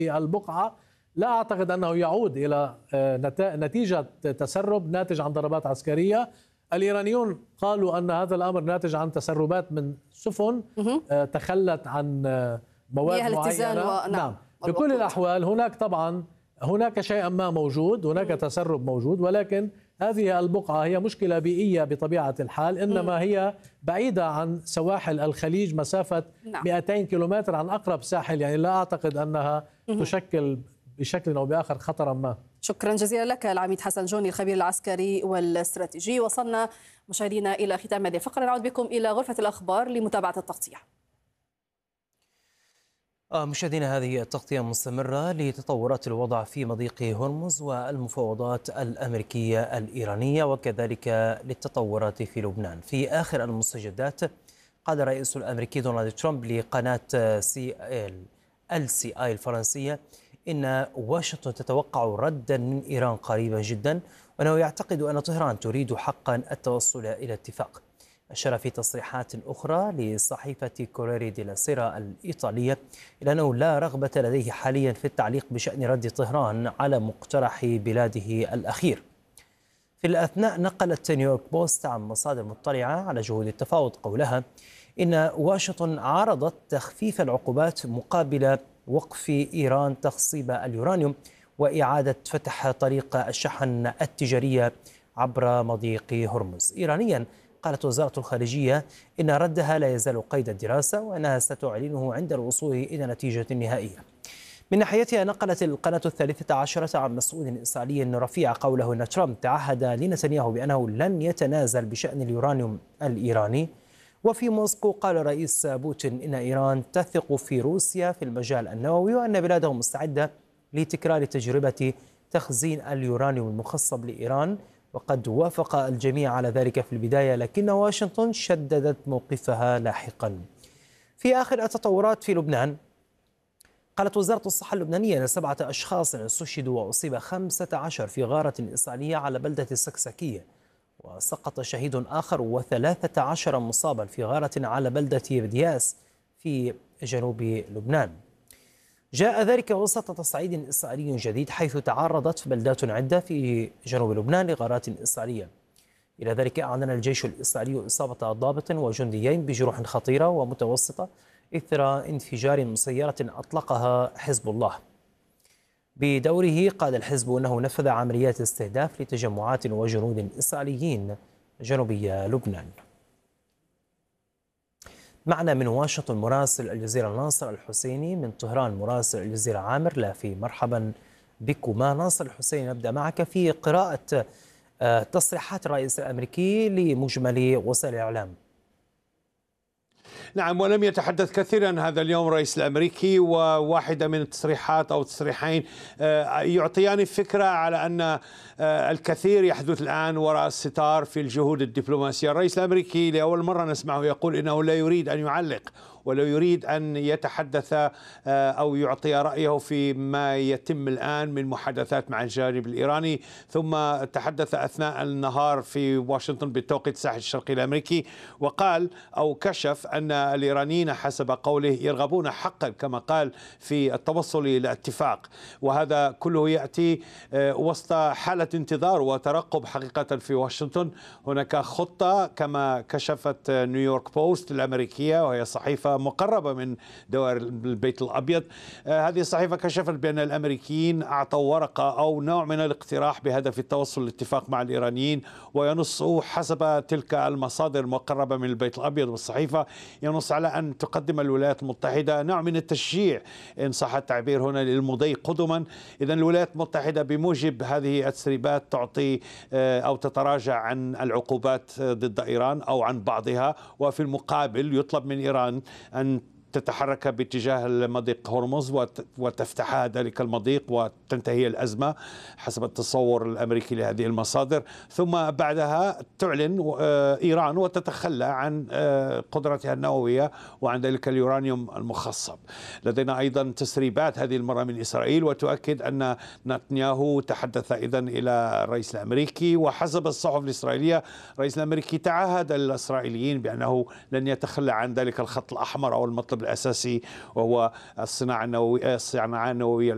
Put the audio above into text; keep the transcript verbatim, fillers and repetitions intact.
البقعة لا أعتقد أنه يعود إلى نتيجة تسرب ناتج عن ضربات عسكرية. الإيرانيون قالوا أن هذا الأمر ناتج عن تسربات من سفن تخلت عن مواد معينة. و... نعم، بكل الأحوال هناك طبعا هناك شيء ما موجود، هناك تسرب موجود، ولكن هذه البقعة هي مشكلة بيئية بطبيعة الحال، إنما هي بعيدة عن سواحل الخليج مسافة مئتين كيلومتر عن أقرب ساحل، يعني لا أعتقد أنها تشكل بشكل أو بآخر خطرا ما. شكرا جزيلا لك العميد حسن جوني الخبير العسكري والاستراتيجي. وصلنا مشاهدينا إلى ختام هذه الفقرة، نعود بكم إلى غرفة الأخبار لمتابعة التغطية. مشاهدينا، هذه التغطية مستمرة لتطورات الوضع في مضيق هرمز والمفاوضات الأمريكية الإيرانية، وكذلك للتطورات في لبنان. في آخر المستجدات قال الرئيس الأمريكي دونالد ترامب لقناة سي ال سي آي الفرنسية إن واشنطن تتوقع ردا من إيران قريبا جدا، وأنه يعتقد أن طهران تريد حقا التوصل إلى اتفاق. أشار في تصريحات أخرى لصحيفة كوريري ديلا سيرا الإيطالية إلى أنه لا رغبة لديه حاليا في التعليق بشأن رد طهران على مقترح بلاده الأخير. في الأثناء نقلت نيويورك بوست عن مصادر مطلعة على جهود التفاوض قولها إن واشنطن عارضت تخفيف العقوبات مقابل وقف إيران تخصيب اليورانيوم وإعادة فتح طريق الشحن التجارية عبر مضيق هرمز. إيرانيا قالت وزارة الخارجية إن ردها لا يزال قيد الدراسة، وأنها ستعلنه عند الوصول إلى نتيجة نهائية. من ناحيتها نقلت القناة الثالثة عشرة عن مسؤول إسرائيلي رفيع قوله أن ترامب تعهد لنتنياهو بأنه لن يتنازل بشأن اليورانيوم الإيراني. وفي موسكو قال الرئيس بوتين إن إيران تثق في روسيا في المجال النووي، وأن بلاده مستعدة لتكرار تجربة تخزين اليورانيوم المخصب لإيران، وقد وافق الجميع على ذلك في البداية، لكن واشنطن شددت موقفها لاحقا. في آخر التطورات في لبنان قالت وزارة الصحة اللبنانية أن سبعة أشخاص استشهدوا وأصيب خمسة عشر في غارة إسرائيلية على بلدة السكسكية، وسقط شهيد آخر وثلاثة عشر مصابا في غارة على بلدة بدياس في جنوب لبنان. جاء ذلك وسط تصعيد إسرائيلي جديد، حيث تعرضت بلدات عدة في جنوب لبنان لغارات إسرائيلية. إلى ذلك أعلن الجيش الإسرائيلي إصابة ضابط وجنديين بجروح خطيرة ومتوسطة إثر انفجار مسيرة أطلقها حزب الله. بدوره قال الحزب أنه نفذ عمليات استهداف لتجمعات وجنود إسرائيليين جنوبي لبنان. معنا من واشنطن مراسل الجزيرة ناصر الحسيني، من طهران مراسل الجزيرة عامر لافي. مرحبا بكما. ناصر الحسيني، نبدأ معك في قراءة تصريحات الرئيس الأمريكي لمجمل وسائل الإعلام. نعم، ولم يتحدث كثيرا هذا اليوم الرئيس الأمريكي، وواحدة من التصريحات أو تصريحين يعطيان فكرة على أن الكثير يحدث الآن وراء الستار في الجهود الدبلوماسية. الرئيس الأمريكي لأول مرة نسمعه يقول إنه لا يريد أن يعلق ولا يريد أن يتحدث أو يعطي رأيه في ما يتم الآن من محادثات مع الجانب الإيراني. ثم تحدث أثناء النهار في واشنطن بالتوقيت الساحل الشرقي الأمريكي، وقال أو كشف أن الإيرانيين حسب قوله يرغبون حقا كما قال في التوصل إلى اتفاق، وهذا كله يأتي وسط حالة انتظار وترقب حقيقة في واشنطن. هناك خطة كما كشفت نيويورك بوست الأمريكية، وهي صحيفة مقربة من دوائر البيت الأبيض. آه هذه الصحيفة كشفت بأن الأمريكيين أعطوا ورقة أو نوع من الاقتراح بهدف التوصل لاتفاق مع الإيرانيين، وينص حسب تلك المصادر المقربة من البيت الأبيض والصحيفة ينص على أن تقدم الولايات المتحدة نوع من التشجيع إن صح التعبير هنا للمضي قدما. إذن الولايات المتحدة بموجب هذه التسريبات تعطي آه أو تتراجع عن العقوبات ضد إيران أو عن بعضها، وفي المقابل يطلب من إيران أن تتحرك باتجاه المضيق هرمز وتفتح ذلك المضيق وتنتهي الأزمة حسب التصور الأمريكي لهذه المصادر، ثم بعدها تعلن إيران وتتخلى عن قدرتها النووية وعن ذلك اليورانيوم المخصب. لدينا أيضا تسريبات هذه المرة من إسرائيل وتؤكد أن نتنياهو تحدث إذن إلى الرئيس الأمريكي، وحسب الصحف الإسرائيلية الرئيس الأمريكي تعهد الإسرائيليين بأنه لن يتخلى عن ذلك الخط الأحمر أو المطلب الأساسي، وهو الصناعة النووية الصناعة النووية